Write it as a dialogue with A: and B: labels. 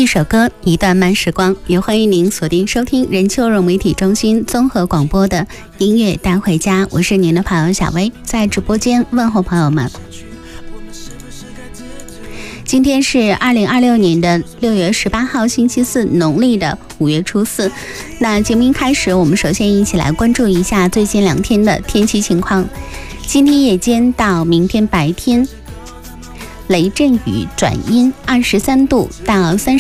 A: 一首歌，一段慢时光，也欢迎您锁定收听人秋融媒体中心综合广播的音乐带回家，我是您的朋友小薇，在直播间问候朋友们。今天是2026年的6月18号星期四，农历的5月初4。那节目一开始，我们首先一起来关注一下最近2天的天气情况。今天夜间到明天白天，雷阵雨转阴，23度到